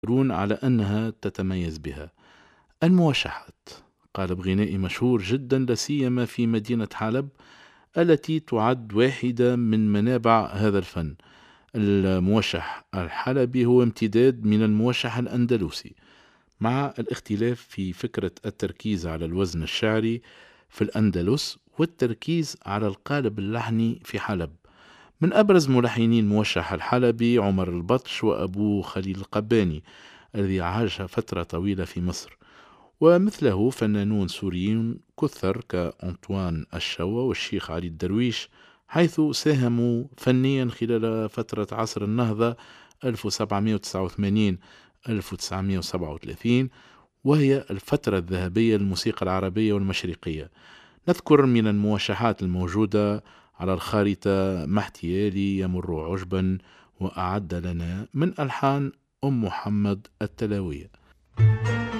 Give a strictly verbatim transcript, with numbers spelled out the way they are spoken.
يرون على أنها تتميز بها. الموشحات قالب غنائي مشهور جدا لا سيما في مدينة حلب التي تعد واحدة من منابع هذا الفن. الموشح الحلبي هو امتداد من الموشح الأندلسي، مع الاختلاف في فكرة التركيز على الوزن الشعري في الأندلس والتركيز على القالب اللحني في حلب. من أبرز ملحني الموشح الحلبي عمر البطش وأبوه خليل القباني الذي عاش فترة طويلة في مصر، ومثله فنانون سوريون كثر كأنطوان الشوا والشيخ علي الدرويش، حيث ساهموا فنيا خلال فترة عصر النهضة ألف وسبعمائة وتسعة وثمانين ألف وتسعمائة وسبعة وثلاثين، وهي الفترة الذهبية للموسيقى العربية والمشرقية. نذكر من الموشحات الموجودة على الخارطة ما احتيالي يمر عجبا وأعد لنا من ألحان أم محمد التلاوية.